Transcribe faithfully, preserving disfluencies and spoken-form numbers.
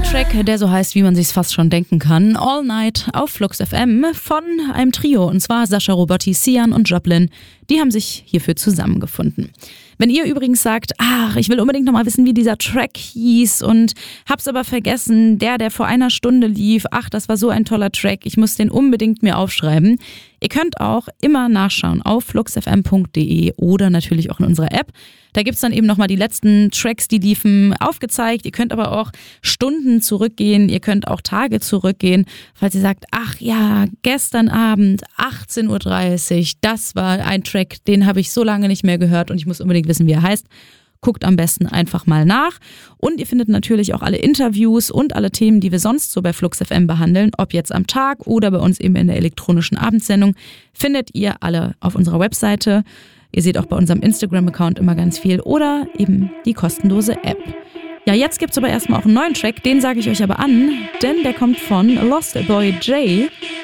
Track, der so heißt, wie man sich's fast schon denken kann. All Night auf Flux F M von einem Trio, und zwar Sascha Robotti, Sian und Joplin. Die haben sich hierfür zusammengefunden. Wenn ihr übrigens sagt, ach, ich will unbedingt nochmal wissen, wie dieser Track hieß und hab's aber vergessen, der, der vor einer Stunde lief, ach, das war so ein toller Track, ich muss den unbedingt mir aufschreiben. Ihr könnt auch immer nachschauen auf flux f m punkt d e oder natürlich auch in unserer App. Da gibt's dann eben nochmal die letzten Tracks, die liefen, aufgezeigt. Ihr könnt aber auch Stunden zurückgehen, ihr könnt auch Tage zurückgehen, falls ihr sagt, ach ja, gestern Abend, achtzehn Uhr dreißig, das war ein Track, den habe ich so lange nicht mehr gehört und ich muss unbedingt wissen, wie er heißt. Guckt am besten einfach mal nach. Und ihr findet natürlich auch alle Interviews und alle Themen, die wir sonst so bei Flux F M behandeln, ob jetzt am Tag oder bei uns eben in der elektronischen Abendsendung, findet ihr alle auf unserer Webseite. Ihr seht auch bei unserem Instagram-Account immer ganz viel oder eben die kostenlose App. Ja, jetzt gibt's aber erstmal auch einen neuen Track, den sage ich euch aber an, denn der kommt von Lost Boy J